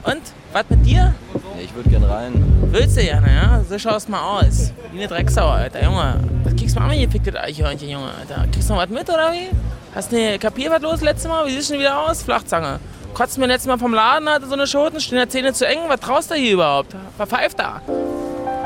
Und, was mit dir? Ja, ich würde gern rein. Willst du gerne, ja? So schaust mal aus. Wie eine Drecksau, Alter, Junge. Das kriegst du mal angeficktes Eichhörnchen, Junge, Alter. Kriegst du noch was mit, oder wie? Hast du ne kapiert, was los letztes Mal? Wie siehst du denn wieder aus? Flachzange. Kotzt mir letztes Mal vom Laden, hatte so eine Schoten, stehen die Zähne zu eng. Was traust du hier überhaupt? Verpfeift da.